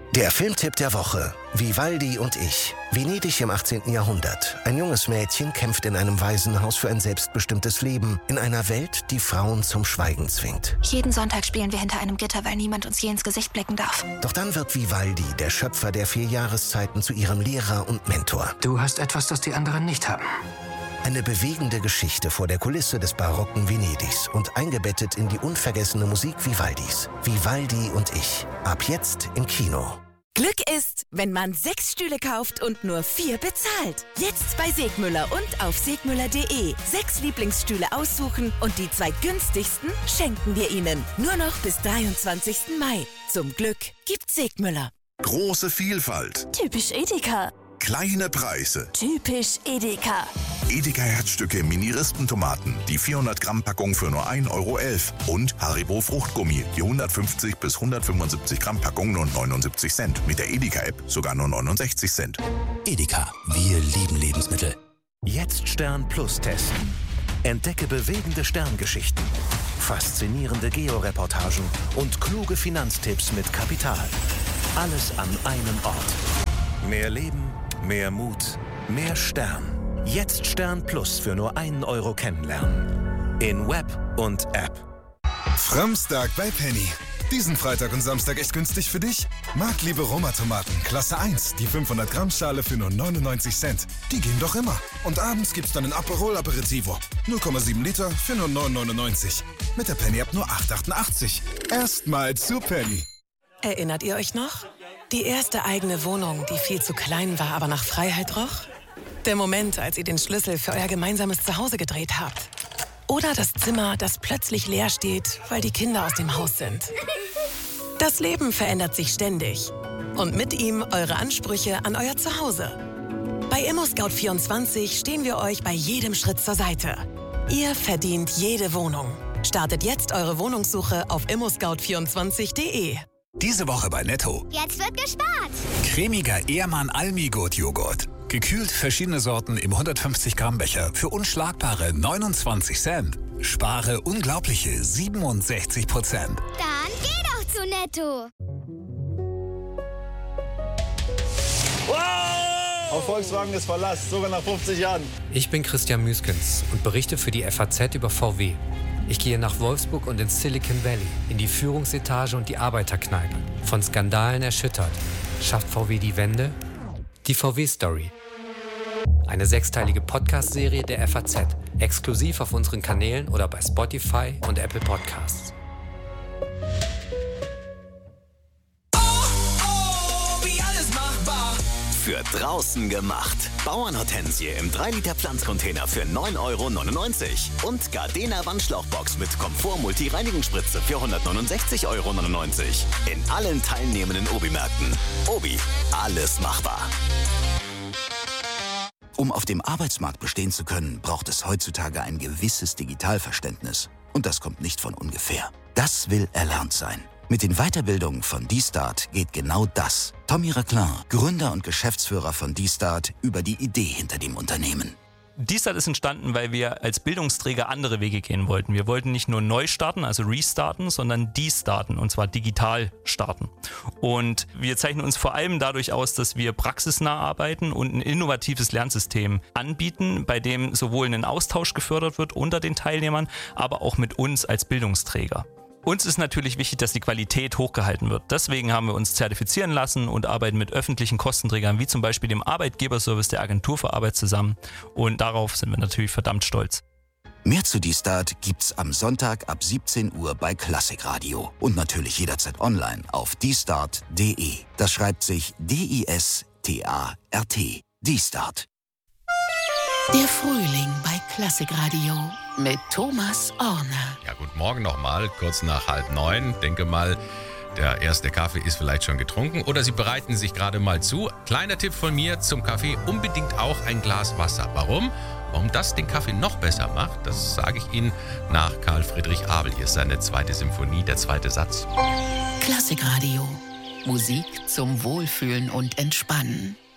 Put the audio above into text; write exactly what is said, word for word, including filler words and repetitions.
Der Filmtipp der Woche. Vivaldi und ich. Venedig im achtzehnten. Jahrhundert. Ein junges Mädchen kämpft in einem Waisenhaus für ein selbstbestimmtes Leben in einer Welt, die Frauen zum Schweigen zwingt. Jeden Sonntag spielen wir hinter einem Gitter, weil niemand uns je ins Gesicht blicken darf. Doch dann wird Vivaldi, der Schöpfer der vier Jahreszeiten, zu ihrem Lehrer und Mentor. Du hast etwas, das die anderen nicht haben. Eine bewegende Geschichte vor der Kulisse des barocken Venedigs und eingebettet in die unvergessene Musik Vivaldis. Vivaldi und ich. Ab jetzt im Kino. Glück ist, wenn man sechs Stühle kauft und nur vier bezahlt. Jetzt bei Segmüller und auf segmüller punkt de. Sechs Lieblingsstühle aussuchen und die zwei günstigsten schenken wir Ihnen. Nur noch bis dreiundzwanzigsten Mai. Zum Glück gibt's Segmüller. Große Vielfalt. Typisch Edeka. Kleine Preise. Typisch Edeka. Edeka Herzstücke Mini-Rispentomaten. Die vierhundert Gramm Packung für nur ein Euro elf. Und Haribo Fruchtgummi. Die hundertfünfzig bis hundertfünfundsiebzig Gramm Packung nur neunundsiebzig Cent. Mit der Edeka-App sogar nur neunundsechzig Cent. Edeka. Wir lieben Lebensmittel. Jetzt Stern Plus testen. Entdecke bewegende Sterngeschichten, faszinierende Georeportagen und kluge Finanztipps mit Kapital. Alles an einem Ort. Mehr Leben, mehr Mut, mehr Stern. Jetzt Stern Plus für nur einen Euro kennenlernen. In Web und App. Framstag bei Penny. Diesen Freitag und Samstag echt günstig für dich? Marktliebe Roma-Tomaten, Klasse eins, die fünfhundert Gramm Schale für nur neunundneunzig Cent. Die gehen doch immer. Und abends gibt's dann ein Aperol Aperitivo. null Komma sieben Liter für nur neun neunundneunzig. Mit der Penny-App nur acht achtundachtzig. Erstmal zu Penny. Erinnert ihr euch noch? Die erste eigene Wohnung, die viel zu klein war, aber nach Freiheit roch? Der Moment, als ihr den Schlüssel für euer gemeinsames Zuhause gedreht habt. Oder das Zimmer, das plötzlich leer steht, weil die Kinder aus dem Haus sind. Das Leben verändert sich ständig. Und mit ihm eure Ansprüche an euer Zuhause. Bei ImmoScout vierundzwanzig stehen wir euch bei jedem Schritt zur Seite. Ihr verdient jede Wohnung. Startet jetzt eure Wohnungssuche auf immo scout vierundzwanzig punkt de. Diese Woche bei Netto. Jetzt wird gespart. Cremiger Ehrmann Almi-Gut Joghurt. Gekühlt verschiedene Sorten im hundertfünfzig Gramm Becher für unschlagbare neunundzwanzig Cent. Spare unglaubliche siebenundsechzig Prozent. Dann geh doch zu Netto. Wow! Auf Volkswagen ist Verlass, sogar nach fünfzig Jahren. Ich bin Christian Müskens und berichte für die F A Z über V W. Ich gehe nach Wolfsburg und ins Silicon Valley, in die Führungsetage und die Arbeiterkneipe. Von Skandalen erschüttert. Schafft V W die Wende? Die V W-Story. Eine sechsteilige Podcast-Serie der F A Z. Exklusiv auf unseren Kanälen oder bei Spotify und Apple Podcasts. Für draußen gemacht. Bauernhortensie im drei Liter Pflanzcontainer für neun Euro neunundneunzig. Und Gardena Wandschlauchbox mit Komfort-Multi-Reinigungsspritze für hundertneunundsechzig Euro neunundneunzig. In allen teilnehmenden Obi-Märkten. Obi, alles machbar. Um auf dem Arbeitsmarkt bestehen zu können, braucht es heutzutage ein gewisses Digitalverständnis. Und das kommt nicht von ungefähr. Das will erlernt sein. Mit den Weiterbildungen von D-Start geht genau das. Tommy Raclin, Gründer und Geschäftsführer von D-Start, über die Idee hinter dem Unternehmen. D-Start ist entstanden, weil wir als Bildungsträger andere Wege gehen wollten. Wir wollten nicht nur neu starten, also restarten, sondern de-starten, und zwar digital starten. Und wir zeichnen uns vor allem dadurch aus, dass wir praxisnah arbeiten und ein innovatives Lernsystem anbieten, bei dem sowohl ein Austausch gefördert wird unter den Teilnehmern, aber auch mit uns als Bildungsträger. Uns ist natürlich wichtig, dass die Qualität hochgehalten wird. Deswegen haben wir uns zertifizieren lassen und arbeiten mit öffentlichen Kostenträgern, wie zum Beispiel dem Arbeitgeberservice der Agentur für Arbeit zusammen. Und darauf sind wir natürlich verdammt stolz. Mehr zu D-Start gibt's am Sonntag ab siebzehn Uhr bei Klassikradio. Und natürlich jederzeit online auf d start punkt de. Das schreibt sich D I S T A R T. D-Start. Der Frühling bei Klassikradio mit Thomas Orner. Ja, guten Morgen nochmal, kurz nach halb neun. Denke mal, der erste Kaffee ist vielleicht schon getrunken oder Sie bereiten sich gerade mal zu. Kleiner Tipp von mir zum Kaffee, unbedingt auch ein Glas Wasser. Warum? Warum das den Kaffee noch besser macht, das sage ich Ihnen nach Karl Friedrich Abel. Hier ist seine zweite Symphonie, der zweite Satz. Klassikradio. Musik zum Wohlfühlen und Entspannen.